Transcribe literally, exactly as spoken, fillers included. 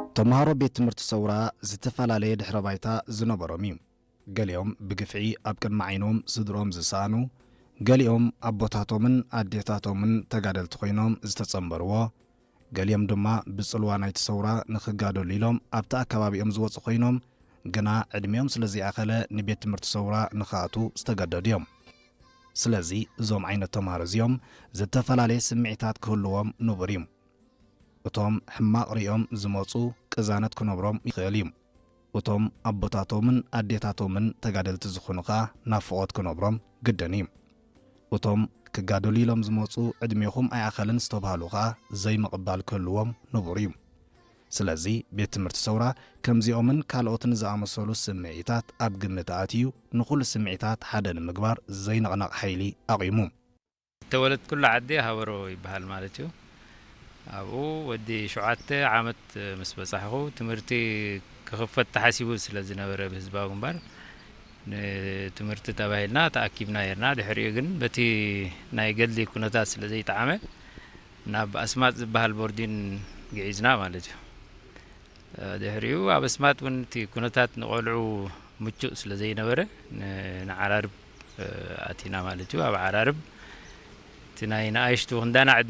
تمهارو بيت تمرت سورا زتفالالي دحر بايتا زنبروم እዩ ገሊኦም ብግፍዒ ኣብ ቅድሚ ዓይኖም ስድሮም ዝሳኑ ገሊኦም ኣቦታቶምን ኣዴታቶምን ተጋደልቲ ኮይኖም ዝተጸምበርዎ ገሊኦም ድማ ብጽልዋ ናይቲ ሰውራ ንኽጋደሉ ኢሎም ኣብታ ኣከባቢኦም ዝወጹ ኮይኖም ግና ዕድሜኦም ስለዚኣኸለ ንቤት ትምህርቲ ሰውራ ንኽኣቱ ዝተገደዱ እዮም ስለዚ እዞም ዓይነት ተምሃሮ እዚኦም ዝተፈላለየ ስምዒታት ክህልዎም ንቡር እዩ እቶም ሕማቕ ሪኦም ዝመጹ ቅዛነት ክነብሮም ይኽእል እዩ እቶም ኣቦታቶምን ኣዴታቶምን ተጋደልቲ ዝኾኑኻ ናፍቖት ክነብሮም ግድን እዩ እቶም ክጋደሉ ኢሎም ዝመጹ ዕድሜኹም ኣይኣኸልን ዝተባሃሉኻ ዘይምቕባል ክህልዎም ንቡር እዩ ስለዚ ቤት ትምህርቲ ሰውራ ከምዚኦምን ካልኦትን ዝኣመሰሉ ስምዒታት ኣብ ግምት ኣትዩ ንኹሉ ስምዒታት ሓደ ንምግባር ዘይነቕነቕ ሓይሊ ኣቒሙ ተወለድ ኩሉ ዓዲ ሃበሮ ይበሃል ማለት እዩ ኣብኡ ወዲ ሸውዓተ ዓመት ምስ በጻሕኹ ትምህርቲ ክኽፈት ተሓሲቡ ስለ ዝነበረ ብህዝባዊ ግንባር ትምህርቲ ተባሂልና ተኣኪብና የርና ድሕሪኡ ግን በቲ ናይ ገድሊ ኩነታት ስለ ዘይጠዓመ ናብ ኣስማጥ ዝበሃል ቦርዲን ገዒዝና ማለት እዩ ድሕሪኡ ኣብ ኣስማጥ እውን እቲ ኩነታት ንቆልዑ ምቹእ ስለ ዘይነበረ ንዓራርብ ኣቲና ማለት እዩ ኣብ ዓራርብ እቲ ናይ ንኣሽቱ ክንዳና